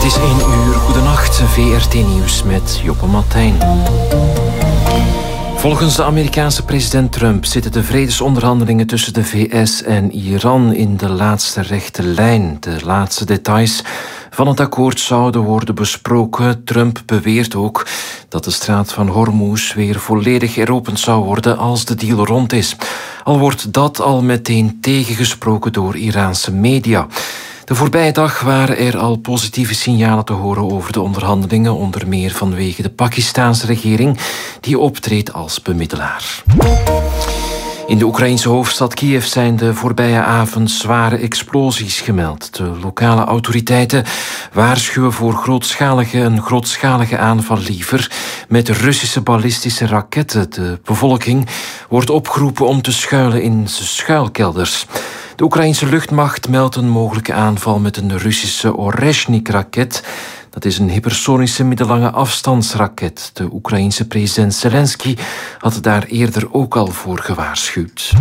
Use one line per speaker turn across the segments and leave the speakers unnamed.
is 1 uur. Goedenacht, VRT Nieuws met Joppe Martijn. Volgens de Amerikaanse president Trump zitten de vredesonderhandelingen tussen de VS en Iran in de laatste rechte lijn. De laatste details van het akkoord zouden worden besproken. Trump beweert ook dat de straat van Hormuz weer volledig heropend zou worden als de deal rond is. Al wordt dat al meteen tegengesproken door Iraanse media. De voorbije dag waren er al positieve signalen te horen over de onderhandelingen, onder meer vanwege de Pakistaanse regering, die optreedt als bemiddelaar. In de Oekraïnse hoofdstad Kiev zijn de voorbije avond zware explosies gemeld. De lokale autoriteiten waarschuwen voor een grootschalige aanval liever met Russische ballistische raketten. De bevolking wordt opgeroepen om te schuilen in schuilkelders. De Oekraïnse luchtmacht meldt een mogelijke aanval met een Russische Oreshnik-raket. Dat is een hypersonische middellange afstandsraket. De Oekraïense president Zelensky had daar eerder ook al voor gewaarschuwd.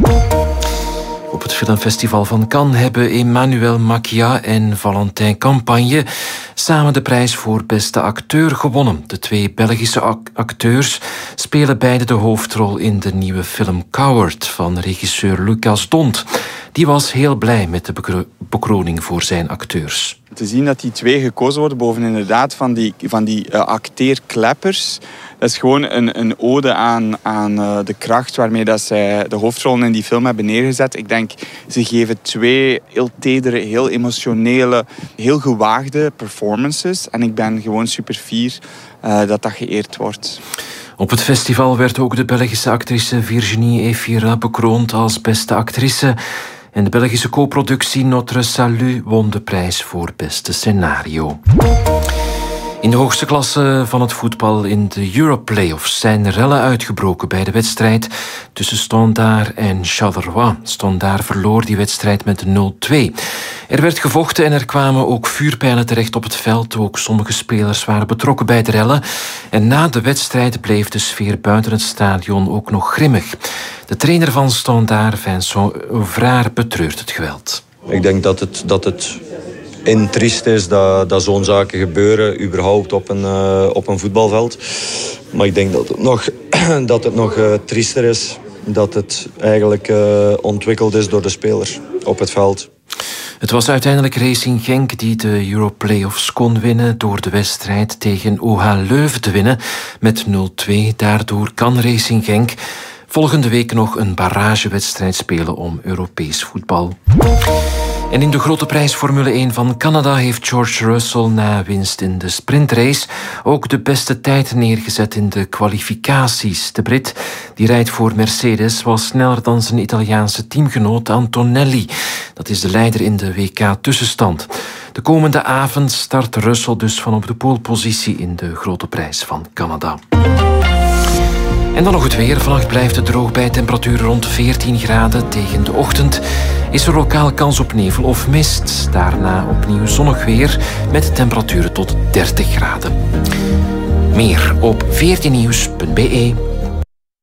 Op het filmfestival van Cannes hebben Emmanuel Macia en Valentin Campagne samen de prijs voor beste acteur gewonnen. De twee Belgische acteurs spelen beide de hoofdrol in de nieuwe film Coward van regisseur Lucas Dont. Die was heel blij met de bekroning voor zijn acteurs.
Te zien dat die twee gekozen worden boven inderdaad van die acteerkleppers. Dat is gewoon een ode aan de kracht waarmee dat zij de hoofdrollen in die film hebben neergezet. Ik denk, ze geven twee heel tedere, heel emotionele, heel gewaagde performances. En ik ben gewoon super fier dat geëerd wordt.
Op het festival werd ook de Belgische actrice Virginie Efira bekroond als beste actrice. En de Belgische co-productie Notre Salut won de prijs voor beste scenario. In de hoogste klasse van het voetbal in de Europlayoffs zijn rellen uitgebroken bij de wedstrijd tussen Standard en Charleroi. Standard verloor die wedstrijd met 0-2. Er werd gevochten en er kwamen ook vuurpijlen terecht op het veld. Ook sommige spelers waren betrokken bij de rellen. En na de wedstrijd bleef de sfeer buiten het stadion ook nog grimmig. De trainer van Standard, Vincent Vraar, betreurt het geweld.
Ik denk dat het triest is dat zo'n zaken gebeuren, überhaupt op een voetbalveld. Maar ik denk dat het nog triester is dat het eigenlijk ontwikkeld is door de spelers op het veld.
Het was uiteindelijk Racing Genk die de Europlayoffs kon winnen door de wedstrijd tegen OH Leuven te winnen met 0-2. Daardoor kan Racing Genk volgende week nog een barragewedstrijd spelen om Europees voetbal. En in de grote prijs Formule 1 van Canada heeft George Russell na winst in de sprintrace ook de beste tijd neergezet in de kwalificaties. De Brit, die rijdt voor Mercedes, was sneller dan zijn Italiaanse teamgenoot Antonelli. Dat is de leider in de WK-tussenstand. De komende avond start Russell dus van op de polepositie in de grote prijs van Canada. En dan nog het weer. Vannacht blijft het droog bij temperaturen rond 14 graden. Tegen de ochtend is er lokaal kans op nevel of mist. Daarna opnieuw zonnig weer met temperaturen tot 30 graden. Meer op 14nieuws.be.